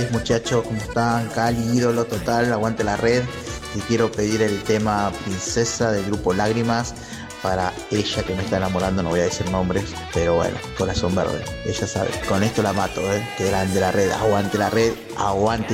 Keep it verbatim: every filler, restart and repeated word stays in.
Muchachos, ¿cómo están? Cali, ídolo total, aguante la red. Y quiero pedir el tema Princesa del grupo Lágrimas para ella que me está enamorando, no voy a decir nombres, pero bueno, corazón verde, ella sabe. Con esto la mato, ¿eh? Qué grande la red, aguante la red, aguante.